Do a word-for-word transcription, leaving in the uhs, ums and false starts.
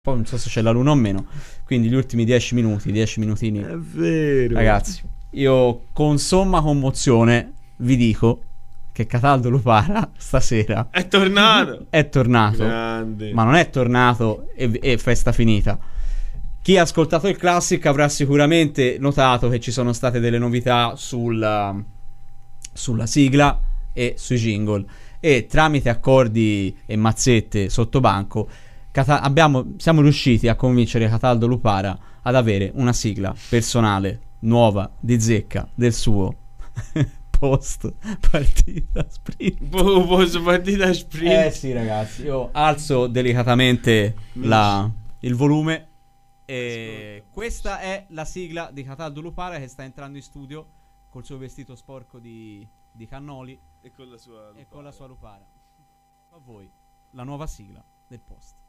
poi non so se c'è la luna o meno, quindi gli ultimi dieci minuti, dieci minutini. È vero. Ragazzi, io con somma commozione vi dico che Cataldo Lupara stasera È tornato. è tornato. Grande. Ma non è tornato e, e festa finita. Chi ha ascoltato il Classic avrà sicuramente notato che ci sono state delle novità sulla, sulla sigla e sui jingle, e tramite accordi e mazzette sotto banco Cata- abbiamo, siamo riusciti a convincere Cataldo Lupara ad avere una sigla personale nuova di zecca del suo post partita sprint. Post partita sprint. Eh sì, ragazzi, io alzo delicatamente la, il volume e questa è la sigla di Cataldo Lupara che sta entrando in studio col suo vestito sporco di, di cannoli E con la sua e con la sua Lupara. A voi la nuova sigla del post.